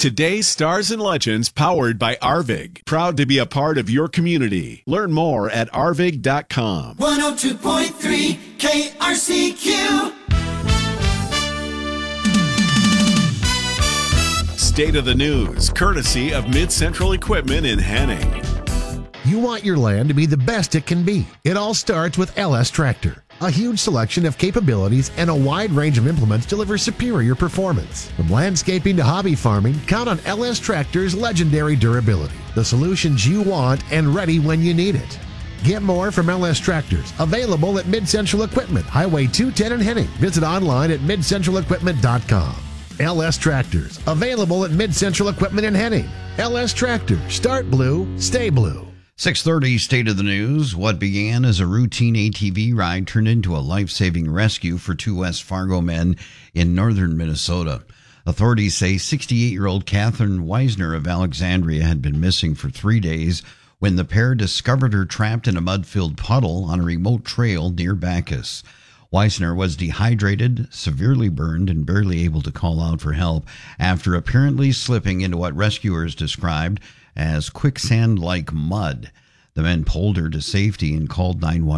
Today's Stars and Legends, powered by Arvig. Proud to be a part of your community. Learn more at arvig.com. 102.3 KRCQ. State of the News, courtesy of Mid-Central Equipment in Henning. You want your land to be the best it can be. It all starts with LS Tractor. A huge selection of capabilities and a wide range of implements deliver superior performance. From landscaping to hobby farming, count on LS Tractor's legendary durability. The solutions you want and ready when you need it. Get more from LS Tractors, available at Mid-Central Equipment, Highway 210 in Henning. Visit online at midcentralequipment.com. LS Tractors, available at Mid-Central Equipment in Henning. LS Tractors, start blue, stay blue. 6:30 State of the News. What began as a routine ATV ride turned into a life-saving rescue for two West Fargo men in northern Minnesota. Authorities say 68-year-old Catherine Weisner of Alexandria had been missing for 3 days when the pair discovered her trapped in a mud-filled puddle on a remote trail near Bacchus. Weisner was dehydrated, severely burned, and barely able to call out for help after apparently slipping into what rescuers described as quicksand-like mud. The men pulled her to safety and called 911.